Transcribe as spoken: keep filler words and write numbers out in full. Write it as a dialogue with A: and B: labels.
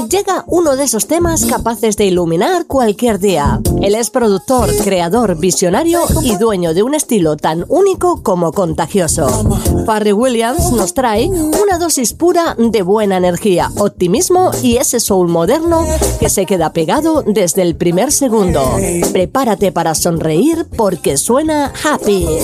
A: Llega uno de esos temas capaces de iluminar cualquier día. Él es productor, creador, visionario y dueño de un estilo tan único como contagioso. Pharrell Williams nos trae una dosis pura de buena energía, optimismo y ese soul moderno que se queda pegado desde el primer segundo. Prepárate para sonreír porque suena Happy.